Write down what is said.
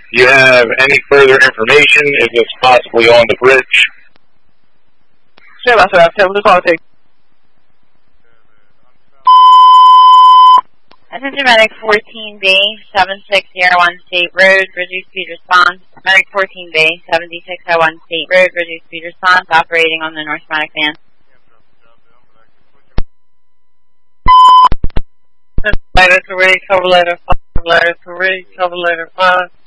Do you have any further information? Is this possibly on the bridge? Sure, that's what I've told the call to. Attention Medic 14B, 7601 State Road, reduced speed response. Medic 14B, 7601 State Road, reduced speed response, operating on the North Medic van. Letter 3, cover letter 5, letter 3, cover letter 5.